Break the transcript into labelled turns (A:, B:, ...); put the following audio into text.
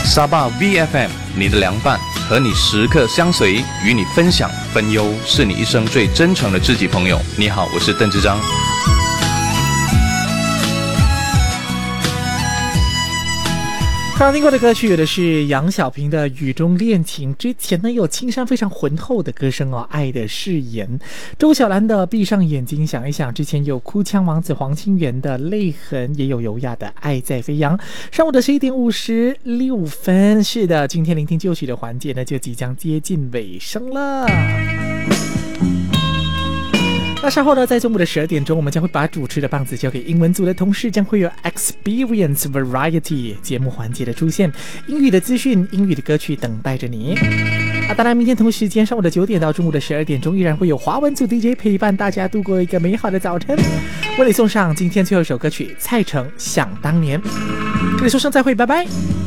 A: 沙坝 VFM， 你的凉伴，和你时刻相随，与你分享分忧，是你一生最真诚的知己朋友。你好，我是邓志章。
B: 刚刚听过的歌曲有的是杨小萍的《雨中恋情》，之前呢有青山非常浑厚的歌声哦，《爱的誓言》，周小兰的《闭上眼睛想一想》，之前有哭腔王子黄清源的《泪痕》，也有优雅的《爱在飞扬》。上午的11点56分，是的，今天聆听旧曲的环节呢就即将接近尾声了。那稍后呢，在中午的12点钟，我们将会把主持的棒子交给英文组的同事，将会有 Experience Variety 节目环节的出现，英语的资讯、英语的歌曲等待着你。当然，明天同时间上午的9点到中午的12点钟，依然会有华文组 DJ 陪伴大家度过一个美好的早晨。为你送上今天最后一首歌曲，蔡成《想当年》。跟你说声再会，拜拜。